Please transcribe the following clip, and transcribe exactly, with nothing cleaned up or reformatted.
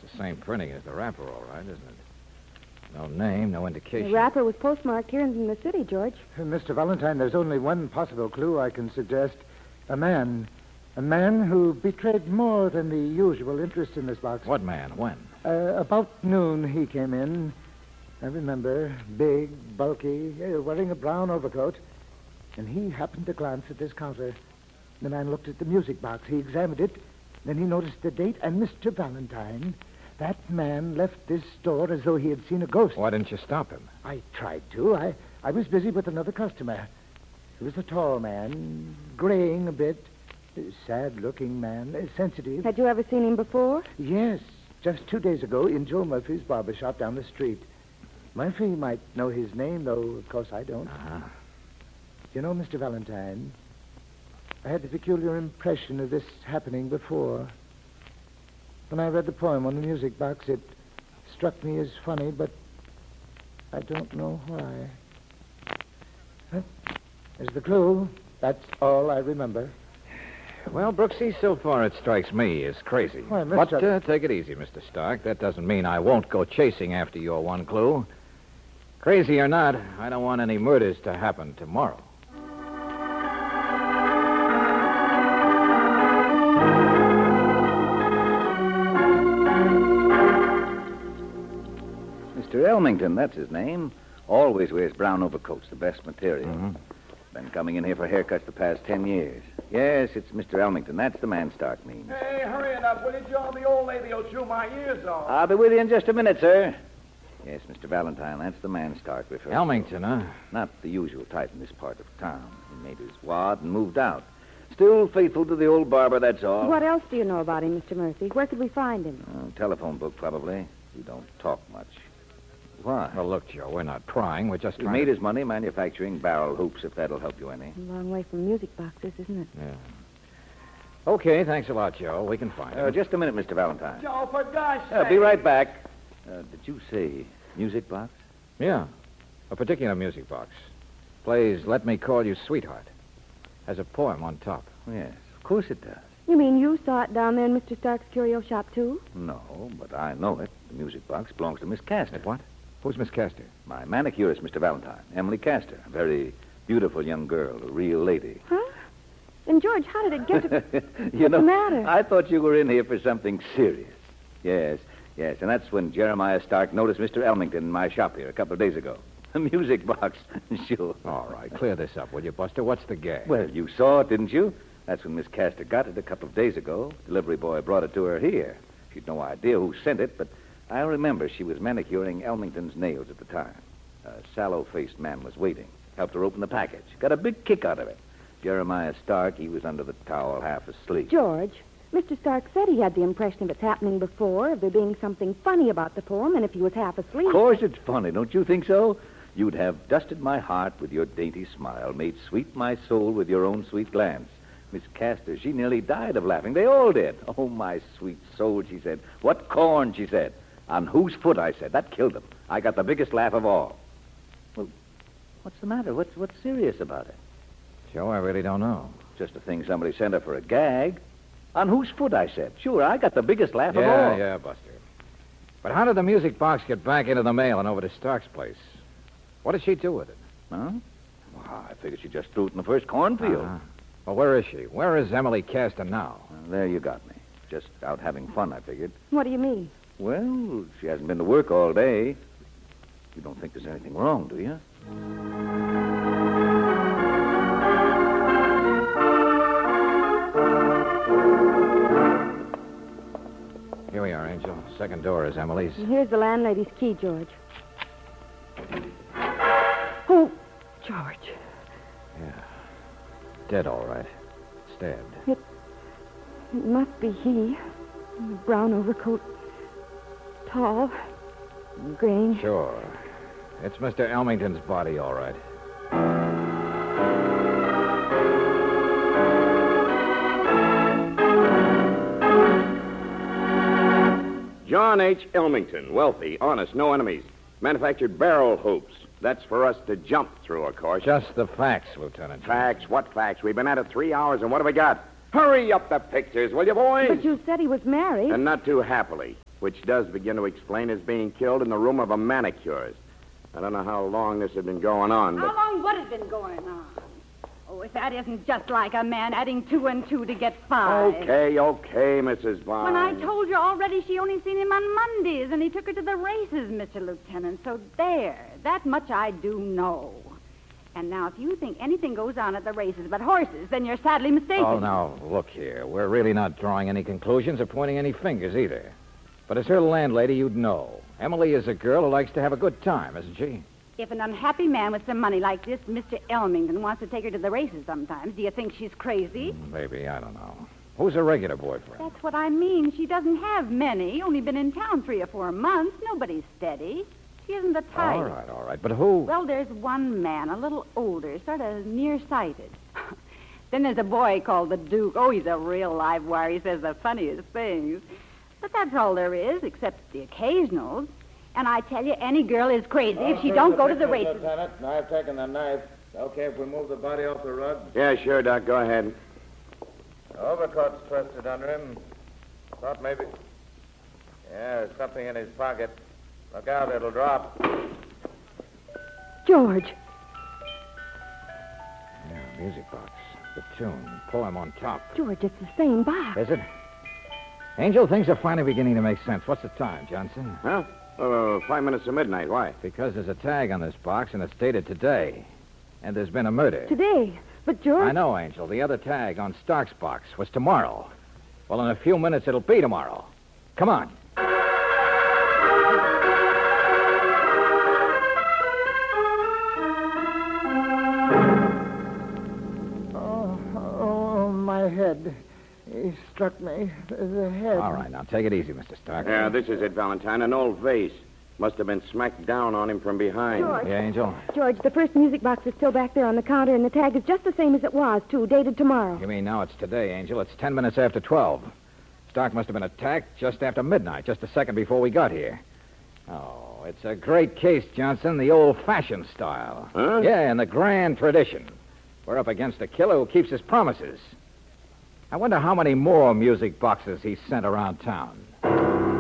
the same printing as the wrapper, all right, isn't it? No name, no indication. The wrapper was postmarked here in the city, George. Uh, Mister Valentine, there's only one possible clue I can suggest. A man. A man who betrayed more than the usual interest in this box. What man? When? Uh, about noon he came in. I remember, big, bulky, uh, wearing a brown overcoat. And he happened to glance at this counter. The man looked at the music box. He examined it. Then he noticed the date, and Mister Valentine, that man left this store as though he had seen a ghost. Why didn't you stop him? I tried to. I, I was busy with another customer. He was a tall man, graying a bit, a sad-looking man, uh, sensitive. Had you ever seen him before? Yes, just two days ago in Joe Murphy's barber shop down the street. Murphy might know his name, though, of course, I don't. Uh-huh. You know, Mister Valentine, I had the peculiar impression of this happening before. When I read the poem on the music box, it struck me as funny, but I don't know why. Huh? There's the clue. That's all I remember. Well, Brooksy, so far it strikes me as crazy. Why, Mister But uh, take it easy, Mister Stark. That doesn't mean I won't go chasing after your one clue. Crazy or not, I don't want any murders to happen tomorrow. Mister Elmington, that's his name. Always wears brown overcoats, the best material. Mm-hmm. Been coming in here for haircuts the past ten years. Yes, it's Mister Elmington. That's the man Stark means. Hey, hurry it up, will you, Joe? The old lady will chew my ears off. I'll be with you in just a minute, sir. Yes, Mister Valentine, that's the man Stark refers to. Elmington, huh? Not the usual type in this part of town. He made his wad and moved out. Still faithful to the old barber, that's all. What else do you know about him, Mister Murphy? Where could we find him? Oh, telephone book, probably. We don't talk much. Why? Well, look, Joe, we're not prying. We're just He trying made to... his money manufacturing barrel hoops, if that'll help you any. A long way from music boxes, isn't it? Yeah. Okay, thanks a lot, Joe. We can find Uh, him. just a minute, Mister Valentine. Joe, for gosh Uh, sake. be right back. Uh, did you say music box? Yeah, a particular music box. Plays Let Me Call You Sweetheart. Has a poem on top. Yes, of course it does. You mean you saw it down there in Mister Stark's curio shop, too? No, but I know it. The music box belongs to Miss Castor. What? Who's Miss Castor? My manicurist, Mister Valentine. Emily Castor. A very beautiful young girl, a real lady. Huh? And, George, how did it get to... you What's know, the matter? I thought you were in here for something serious. Yes, yes, and that's when Jeremiah Stark noticed Mister Elmington in my shop here a couple of days ago. The music box, sure. All right, clear this up, will you, Buster? What's the gag? Well, you saw it, didn't you? That's when Miss Castor got it a couple of days ago. Delivery boy brought it to her here. She'd no idea who sent it, but I remember she was manicuring Elmington's nails at the time. A sallow-faced man was waiting. Helped her open the package. Got a big kick out of it. Jeremiah Stark, he was under the towel half asleep. George, Mister Stark said he had the impression of its happening before, of there being something funny about the poem, and if he was half asleep... Of course it's funny, don't you think so? You'd have dusted my heart with your dainty smile, made sweet my soul with your own sweet glance. Miss Castor, she nearly died of laughing. They all did. Oh, my sweet soul, she said. What corn, she said. On whose foot, I said. That killed them. I got the biggest laugh of all. Well, what's the matter? What's, what's serious about it? Joe, I really don't know. Just a thing somebody sent her for a gag. On whose foot, I said. Sure, I got the biggest laugh of Yeah, all. yeah, Buster. But how did the music box get back into the mail and over to Stark's place? What did she do with it? Huh? Well, I figured she just threw it in the first cornfield. Uh-huh. Well, where is she? Where is Emily Castor now? Well, there you got me. Just out having fun, I figured. What do you mean? Well, she hasn't been to work all day. You don't think there's anything wrong, do you? Here we are, Angel. Second door is Emily's. And here's the landlady's key, George. Oh, George. Yeah. Dead, all right. Stabbed. It must be he. Brown overcoat. Tall. Graying. Sure. It's Mister Elmington's body, all right. John H. Elmington, wealthy, honest, no enemies. Manufactured barrel hoops. That's for us to jump through, of course. Just the facts, Lieutenant. Facts? What facts? We've been at it three hours, and what have we got? Hurry up the pictures, will you, boys? But you said he was married. And not too happily. which does begin to explain his being killed in the room of a manicurist. I don't know how long this had been going on, How but... long would it been going on? Oh, if that isn't just like a man adding two and two to get five. Okay, okay, Missus Barnes. When I told you already she only seen him on Mondays, and he took her to the races, Mister Lieutenant. So there, that much I do know. And now, if you think anything goes on at the races but horses, then you're sadly mistaken. Oh, now, look here. We're really not drawing any conclusions or pointing any fingers either. But as her landlady, you'd know. Emily is a girl who likes to have a good time, isn't she? If an unhappy man with some money like this, Mister Elmington, wants to take her to the races sometimes, do you think she's crazy? Maybe, I don't know. Who's her regular boyfriend? That's what I mean. She doesn't have many. Only been in town three or four months. Nobody's steady. She isn't the type. All right, all right. But who? Well, there's one man, a little older, sort of nearsighted. Then there's a boy called the Duke. Oh, he's a real live wire. He says the funniest things. But that's all there is, except the occasionals. And I tell you, any girl is crazy if she don't go to the races. Lieutenant, I've taken the knife. Okay, if we move the body off the rug. Yeah, sure, Doc. Go ahead. The overcoat's twisted under him. Thought maybe... Yeah, there's something in his pocket. Look out, it'll drop. George. Yeah, music box. The tune. Poem on top. George, it's the same box. Is it? Angel, things are finally beginning to make sense. What's the time, Johnson? Huh? Uh, five minutes to midnight. Why? Because there's a tag on this box, and it's dated today. And there's been a murder. Today. But, George... I know, Angel. The other tag on Stark's box was tomorrow. Well, in a few minutes, it'll be tomorrow. Come on. Oh, oh, my head. He struck me. The head. All right, now, take it easy, Mister Stark. Yeah, this is it, Valentine. An old vase. Must have been smacked down on him from behind. George. Yeah, Angel? George, the first music box is still back there on the counter, and the tag is just the same as it was, too, dated tomorrow. You mean now it's today, Angel? It's ten minutes after twelve. Stark must have been attacked just after midnight, just a second before we got here. Oh, it's a great case, Johnson, the old-fashioned style. Huh? Yeah, in the grand tradition. We're up against a killer who keeps his promises. I wonder how many more music boxes he's sent around town.